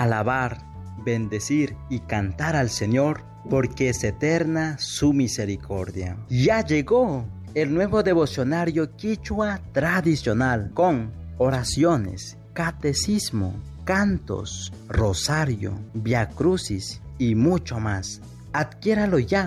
alabar, bendecir y cantar al Señor, porque es eterna su misericordia. Ya llegó el nuevo devocionario quichua tradicional con oraciones, catecismo, cantos, rosario, viacrucis y mucho más. Adquiéralo ya